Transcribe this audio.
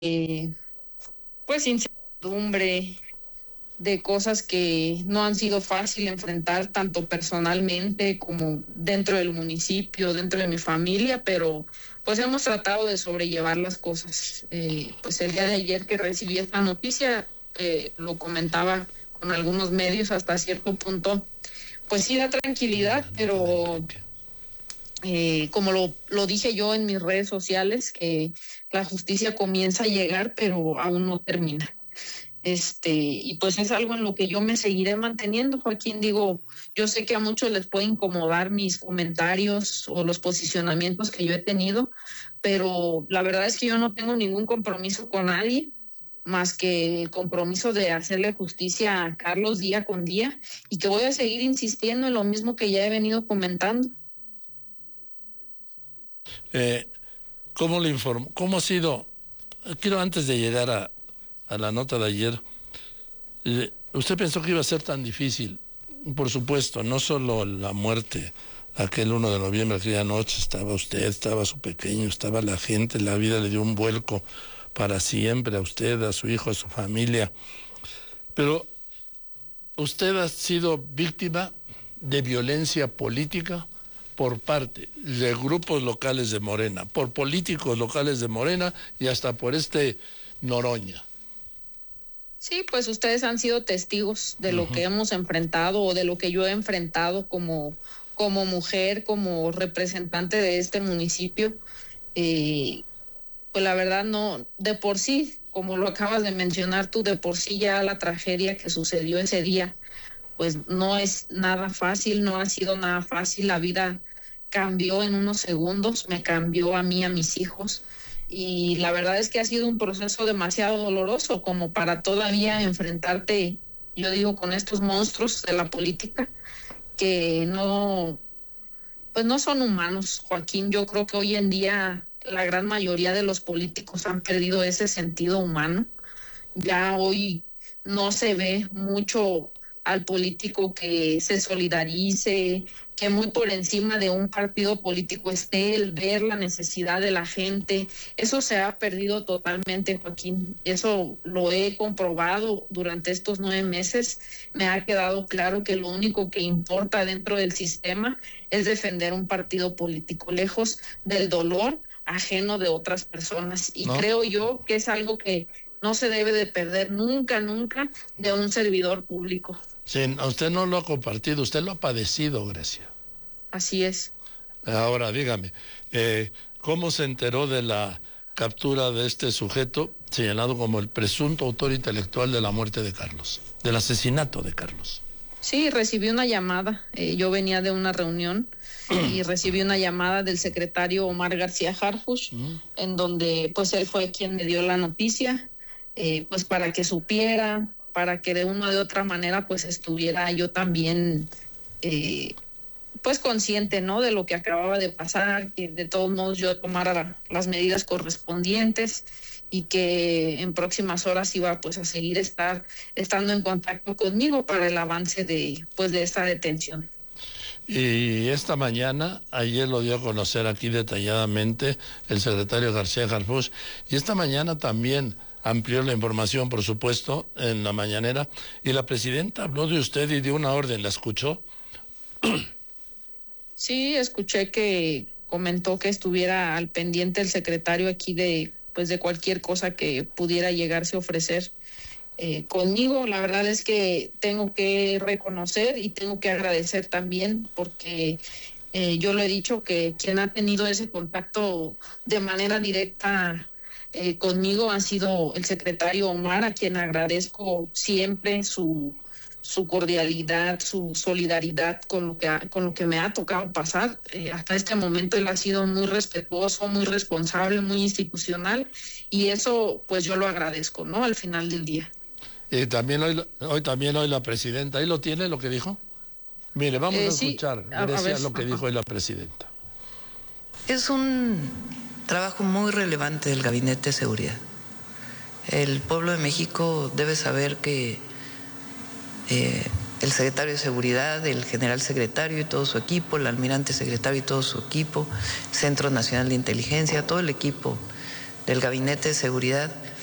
eh, pues incertidumbre, de cosas que no han sido fácil enfrentar tanto personalmente como dentro del municipio, dentro de mi familia, pero pues hemos tratado de sobrellevar las cosas. Pues el día de ayer que recibí esta noticia, lo comentaba con algunos medios hasta cierto punto, pues sí da tranquilidad, pero como lo dije yo en mis redes sociales, que la justicia comienza a llegar, pero aún no termina. Y pues es algo en lo que yo me seguiré manteniendo, Joaquín. Digo, yo sé que a muchos les puede incomodar mis comentarios o los posicionamientos que yo he tenido, pero la verdad es que yo no tengo ningún compromiso con nadie más que el compromiso de hacerle justicia a Carlos día con día, y que voy a seguir insistiendo en lo mismo que ya he venido comentando. ¿Cómo le informó? ¿Cómo ha sido? Quiero, antes de llegar a la nota de ayer, ¿usted pensó que iba a ser tan difícil? Por supuesto, no solo la muerte, aquel 1 de noviembre, aquella noche, estaba usted, estaba su pequeño, estaba la gente, la vida le dio un vuelco para siempre a usted, a su hijo, a su familia. Pero usted ha sido víctima de violencia política por parte de grupos locales de Morena, por políticos locales de Morena y hasta por Noroña. Sí, pues ustedes han sido testigos de lo que hemos enfrentado, o de lo que yo he enfrentado como mujer, como representante de este municipio. Pues la verdad no, de por sí, como lo acabas de mencionar tú, de por sí ya la tragedia que sucedió ese día, pues no es nada fácil, no ha sido nada fácil. La vida cambió en unos segundos, me cambió a mí, a mis hijos, y la verdad es que ha sido un proceso demasiado doloroso como para todavía enfrentarte, yo digo, con estos monstruos de la política que no, pues no son humanos, Joaquín. Yo creo que hoy en día la gran mayoría de los políticos han perdido ese sentido humano. Ya hoy no se ve mucho al político que se solidarice, que muy por encima de un partido político esté el ver la necesidad de la gente. Eso se ha perdido totalmente, Joaquín. Eso lo he comprobado durante estos 9 meses. Me ha quedado claro que lo único que importa dentro del sistema es defender un partido político, lejos del dolor ajeno de otras personas. Y creo yo que es algo que no se debe de perder nunca, nunca, de un servidor público. Sí, usted no lo ha compartido, usted lo ha padecido, Grecia. Así es. Ahora, dígame, ¿cómo se enteró de la captura de este sujeto señalado como el presunto autor intelectual de la muerte de Carlos, del asesinato de Carlos? Sí, recibí una llamada. Yo venía de una reunión y recibí una llamada del secretario Omar García Harfuch, en donde pues él fue quien me dio la noticia, pues para que supiera, para que de una o de otra manera pues estuviera yo también pues consciente, ¿no?, de lo que acababa de pasar, que de todos modos yo tomara las medidas y que en próximas horas iba pues a seguir estando en contacto conmigo para el avance de esta detención. Y esta mañana, ayer lo dio a conocer aquí detalladamente el secretario García Harfuch, y esta mañana también amplió la información, por supuesto, en la mañanera, y la presidenta habló de usted y dio una orden. ¿La escuchó? Sí, escuché que comentó que estuviera al pendiente el secretario aquí de cualquier cosa que pudiera llegarse a ofrecer conmigo. La verdad es que tengo que reconocer y tengo que agradecer también, porque yo lo he dicho, que quien ha tenido ese contacto de manera directa conmigo ha sido el secretario Omar, a quien agradezco siempre su cordialidad, su solidaridad con lo que me ha tocado pasar. Hasta este momento él ha sido muy respetuoso, muy responsable, muy institucional, y eso pues yo lo agradezco, ¿no?, al final del día. Y también hoy la presidenta, ¿ahí lo tiene lo que dijo? Mire, vamos a escuchar, sí, Grecia, lo que dijo hoy la presidenta. Es un trabajo muy relevante del Gabinete de Seguridad. El pueblo de México debe saber que el secretario de Seguridad, el general secretario y todo su equipo, el almirante secretario y todo su equipo, Centro Nacional de Inteligencia, todo el equipo del Gabinete de Seguridad